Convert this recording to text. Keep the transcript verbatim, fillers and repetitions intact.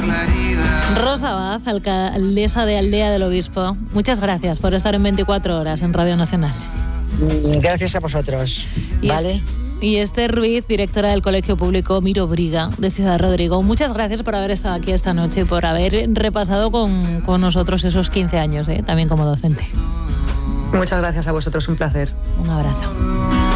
Rosa Abad, alcaldesa de Aldea del Obispo, muchas gracias por estar en veinticuatro horas en Radio Nacional. Gracias a vosotros, y ¿vale? Es, y Esther Ruiz, directora del Colegio Público Miro Briga de Ciudad Rodrigo. Muchas gracias por haber estado aquí esta noche y por haber repasado con, con nosotros esos quince años, ¿eh? También como docente. Muchas gracias a vosotros, un placer. Un abrazo.